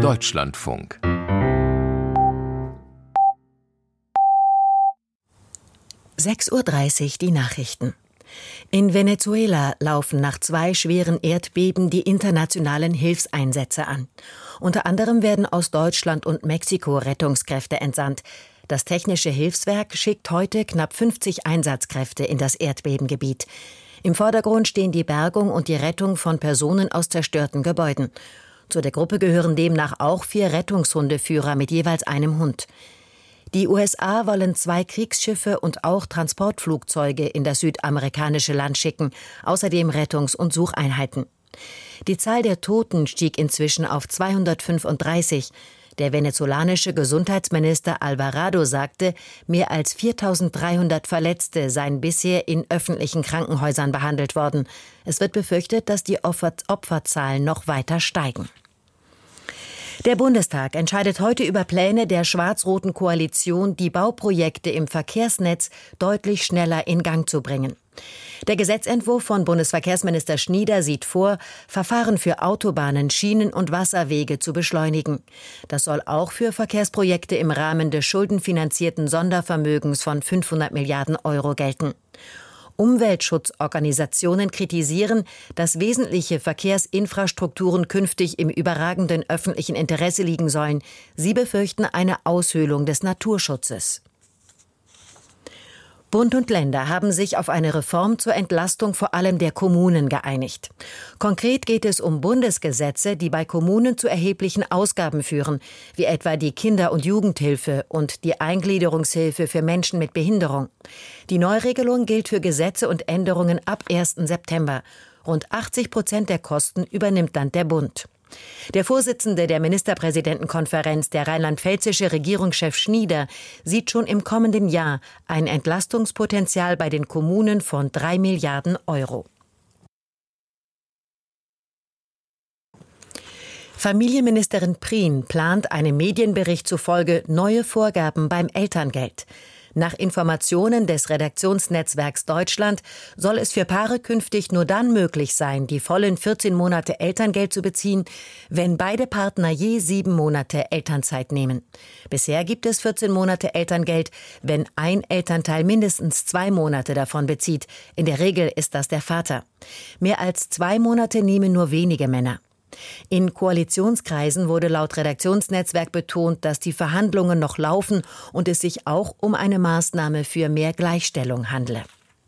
Deutschlandfunk. (6:30 Uhr) die Nachrichten. In Venezuela laufen nach 2 schweren Erdbeben die internationalen Hilfseinsätze an. Unter anderem werden aus Deutschland und Mexiko Rettungskräfte entsandt. Das Technische Hilfswerk schickt heute knapp 50 Einsatzkräfte in das Erdbebengebiet. Im Vordergrund stehen die Bergung und die Rettung von Personen aus zerstörten Gebäuden. Zu der Gruppe gehören demnach auch 4 Rettungshundeführer mit jeweils einem Hund. Die USA wollen 2 Kriegsschiffe und auch Transportflugzeuge in das südamerikanische Land schicken, außerdem Rettungs- und Sucheinheiten. Die Zahl der Toten stieg inzwischen auf 235. Der venezolanische Gesundheitsminister Alvarado sagte, mehr als 4.300 Verletzte seien bisher in öffentlichen Krankenhäusern behandelt worden. Es wird befürchtet, dass die Opferzahlen noch weiter steigen. Der Bundestag entscheidet heute über Pläne der schwarz-roten Koalition, die Bauprojekte im Verkehrsnetz deutlich schneller in Gang zu bringen. Der Gesetzentwurf von Bundesverkehrsminister Schnieder sieht vor, Verfahren für Autobahnen, Schienen und Wasserwege zu beschleunigen. Das soll auch für Verkehrsprojekte im Rahmen des schuldenfinanzierten Sondervermögens von 500 Milliarden Euro gelten. Umweltschutzorganisationen kritisieren, dass wesentliche Verkehrsinfrastrukturen künftig im überragenden öffentlichen Interesse liegen sollen. Sie befürchten eine Aushöhlung des Naturschutzes. Bund und Länder haben sich auf eine Reform zur Entlastung vor allem der Kommunen geeinigt. Konkret geht es um Bundesgesetze, die bei Kommunen zu erheblichen Ausgaben führen, wie etwa die Kinder- und Jugendhilfe und die Eingliederungshilfe für Menschen mit Behinderung. Die Neuregelung gilt für Gesetze und Änderungen ab 1. September. Rund 80% der Kosten übernimmt dann der Bund. Der Vorsitzende der Ministerpräsidentenkonferenz, der rheinland-pfälzische Regierungschef Schnieder, sieht schon im kommenden Jahr ein Entlastungspotenzial bei den Kommunen von 3 Milliarden Euro. Familienministerin Prien plant einem Medienbericht zufolge neue Vorgaben beim Elterngeld. Nach Informationen des Redaktionsnetzwerks Deutschland soll es für Paare künftig nur dann möglich sein, die vollen 14 Monate Elterngeld zu beziehen, wenn beide Partner je 7 Monate Elternzeit nehmen. Bisher gibt es 14 Monate Elterngeld, wenn ein Elternteil mindestens 2 Monate davon bezieht. In der Regel ist das der Vater. Mehr als 2 Monate nehmen nur wenige Männer. In Koalitionskreisen wurde laut Redaktionsnetzwerk betont, dass die Verhandlungen noch laufen und es sich auch um eine Maßnahme für mehr Gleichstellung handle.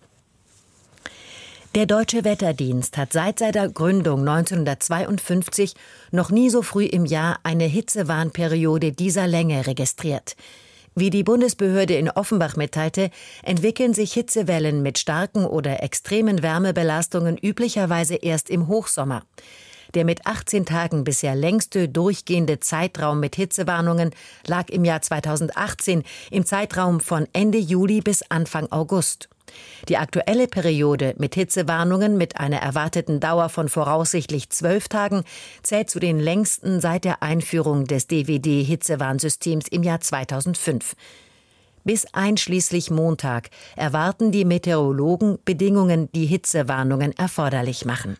Der Deutsche Wetterdienst hat seit seiner Gründung 1952 noch nie so früh im Jahr eine Hitzewarnperiode dieser Länge registriert. Wie die Bundesbehörde in Offenbach mitteilte, entwickeln sich Hitzewellen mit starken oder extremen Wärmebelastungen üblicherweise erst im Hochsommer. Der mit 18 Tagen bisher längste durchgehende Zeitraum mit Hitzewarnungen lag im Jahr 2018 im Zeitraum von Ende Juli bis Anfang August. Die aktuelle Periode mit Hitzewarnungen mit einer erwarteten Dauer von voraussichtlich 12 Tagen zählt zu den längsten seit der Einführung des DWD-Hitzewarnsystems im Jahr 2005. Bis einschließlich Montag erwarten die Meteorologen Bedingungen, die Hitzewarnungen erforderlich machen.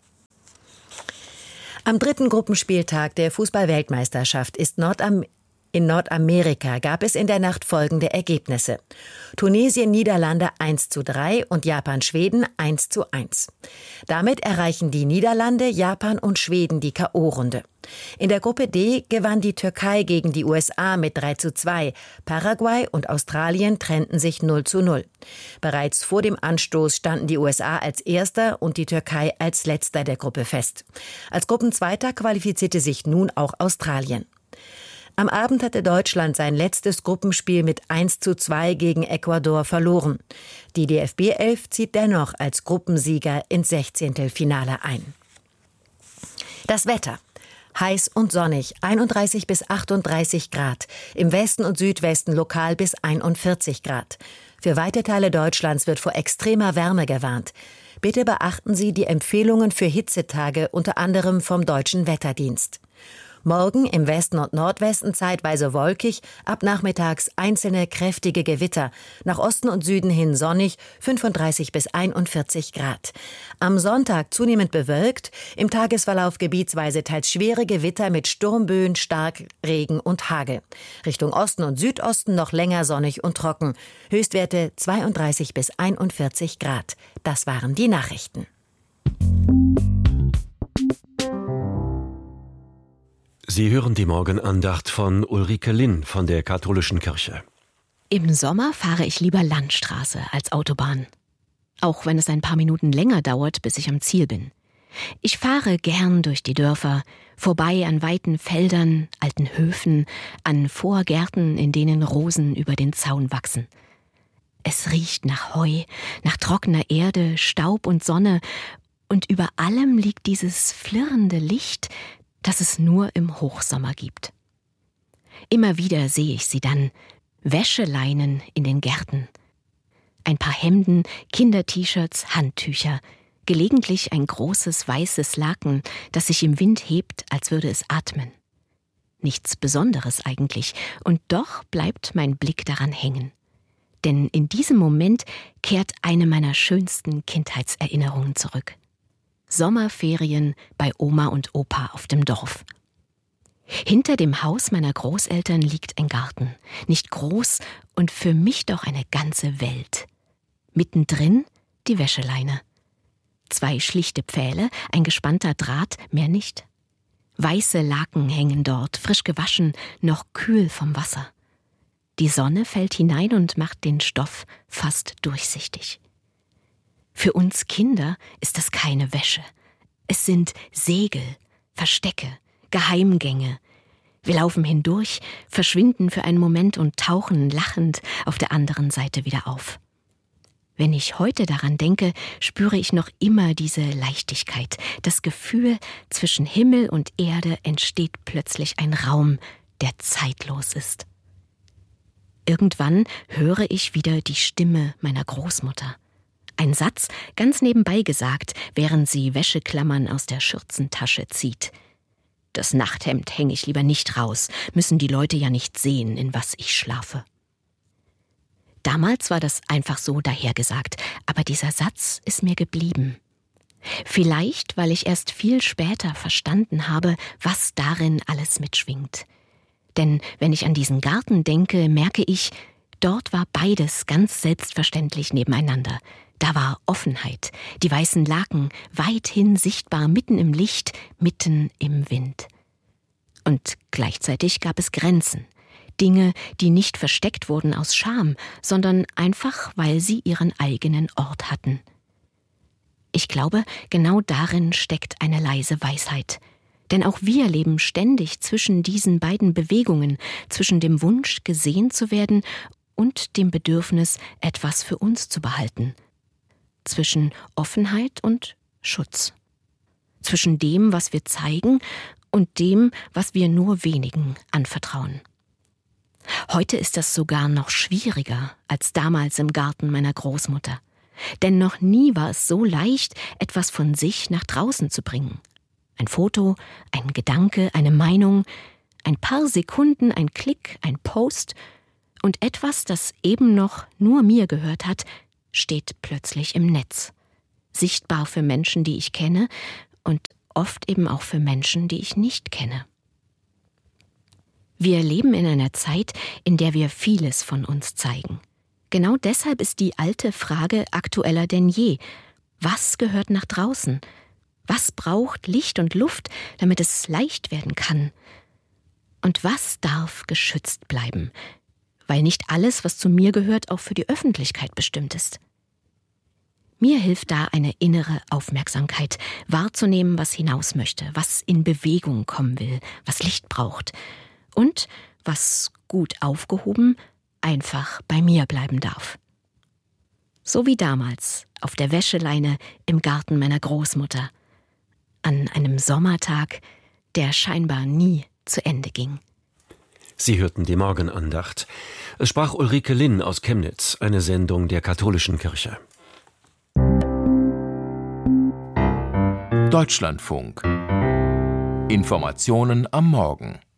Am 3. Gruppenspieltag der Fußball-Weltmeisterschaft in Nordamerika gab es in der Nacht folgende Ergebnisse: Tunesien-Niederlande 1:3 und Japan-Schweden 1:1. Damit erreichen die Niederlande, Japan und Schweden die K.O.-Runde. In der Gruppe D gewann die Türkei gegen die USA mit 3:2. Paraguay und Australien trennten sich 0:0. Bereits vor dem Anstoß standen die USA als Erster und die Türkei als Letzter der Gruppe fest. Als Gruppenzweiter qualifizierte sich nun auch Australien. Am Abend hatte Deutschland sein letztes Gruppenspiel mit 1:2 gegen Ecuador verloren. Die DFB-11 zieht dennoch als Gruppensieger ins 16. Finale ein. Das Wetter. Heiß und sonnig, 31 bis 38 Grad. Im Westen und Südwesten lokal bis 41 Grad. Für weite Teile Deutschlands wird vor extremer Wärme gewarnt. Bitte beachten Sie die Empfehlungen für Hitzetage, unter anderem vom Deutschen Wetterdienst. Morgen im Westen und Nordwesten zeitweise wolkig, ab nachmittags einzelne kräftige Gewitter. Nach Osten und Süden hin sonnig, 35 bis 41 Grad. Am Sonntag zunehmend bewölkt, im Tagesverlauf gebietsweise teils schwere Gewitter mit Sturmböen, Starkregen und Hagel. Richtung Osten und Südosten noch länger sonnig und trocken. Höchstwerte 32 bis 41 Grad. Das waren die Nachrichten. Sie hören die Morgenandacht von Ulrike Linn von der Katholischen Kirche. Im Sommer fahre ich lieber Landstraße als Autobahn. Auch wenn es ein paar Minuten länger dauert, bis ich am Ziel bin. Ich fahre gern durch die Dörfer, vorbei an weiten Feldern, alten Höfen, an Vorgärten, in denen Rosen über den Zaun wachsen. Es riecht nach Heu, nach trockener Erde, Staub und Sonne, und über allem liegt dieses flirrende Licht, das es nur im Hochsommer gibt. Immer wieder sehe ich sie dann, Wäscheleinen in den Gärten. Ein paar Hemden, Kinder-T-Shirts, Handtücher, gelegentlich ein großes weißes Laken, das sich im Wind hebt, als würde es atmen. Nichts Besonderes eigentlich, und doch bleibt mein Blick daran hängen. Denn in diesem Moment kehrt eine meiner schönsten Kindheitserinnerungen zurück. Sommerferien bei Oma und Opa auf dem Dorf. Hinter dem Haus meiner Großeltern liegt ein Garten, nicht groß und für mich doch eine ganze Welt. Mittendrin die Wäscheleine. 2 schlichte Pfähle, ein gespannter Draht, mehr nicht. Weiße Laken hängen dort, frisch gewaschen, noch kühl vom Wasser. Die Sonne fällt hinein und macht den Stoff fast durchsichtig. Für uns Kinder ist das keine Wäsche. Es sind Segel, Verstecke, Geheimgänge. Wir laufen hindurch, verschwinden für einen Moment und tauchen lachend auf der anderen Seite wieder auf. Wenn ich heute daran denke, spüre ich noch immer diese Leichtigkeit. Das Gefühl, zwischen Himmel und Erde entsteht plötzlich ein Raum, der zeitlos ist. Irgendwann höre ich wieder die Stimme meiner Großmutter. Ein Satz, ganz nebenbei gesagt, während sie Wäscheklammern aus der Schürzentasche zieht. Das Nachthemd hänge ich lieber nicht raus, müssen die Leute ja nicht sehen, in was ich schlafe. Damals war das einfach so dahergesagt, aber dieser Satz ist mir geblieben. Vielleicht, weil ich erst viel später verstanden habe, was darin alles mitschwingt. Denn wenn ich an diesen Garten denke, merke ich, dort war beides ganz selbstverständlich nebeneinander. Da war Offenheit, die weißen Laken weithin sichtbar mitten im Licht, mitten im Wind. Und gleichzeitig gab es Grenzen. Dinge, die nicht versteckt wurden aus Scham, sondern einfach, weil sie ihren eigenen Ort hatten. Ich glaube, genau darin steckt eine leise Weisheit. Denn auch wir leben ständig zwischen diesen beiden Bewegungen, zwischen dem Wunsch, gesehen zu werden und dem Bedürfnis, etwas für uns zu behalten. Zwischen Offenheit und Schutz. Zwischen dem, was wir zeigen, und dem, was wir nur wenigen anvertrauen. Heute ist das sogar noch schwieriger als damals im Garten meiner Großmutter. Denn noch nie war es so leicht, etwas von sich nach draußen zu bringen. Ein Foto, ein Gedanke, eine Meinung, ein paar Sekunden, ein Klick, ein Post und etwas, das eben noch nur mir gehört hat, steht plötzlich im Netz. Sichtbar für Menschen, die ich kenne und oft eben auch für Menschen, die ich nicht kenne. Wir leben in einer Zeit, in der wir vieles von uns zeigen. Genau deshalb ist die alte Frage aktueller denn je. Was gehört nach draußen? Was braucht Licht und Luft, damit es leicht werden kann? Und was darf geschützt bleiben? Weil nicht alles, was zu mir gehört, auch für die Öffentlichkeit bestimmt ist. Mir hilft da eine innere Aufmerksamkeit, wahrzunehmen, was hinaus möchte, was in Bewegung kommen will, was Licht braucht und was gut aufgehoben einfach bei mir bleiben darf. So wie damals auf der Wäscheleine im Garten meiner Großmutter, an einem Sommertag, der scheinbar nie zu Ende ging. Sie hörten die Morgenandacht. Es sprach Ulrike Linn aus Chemnitz, eine Sendung der Katholischen Kirche. Deutschlandfunk. Informationen am Morgen.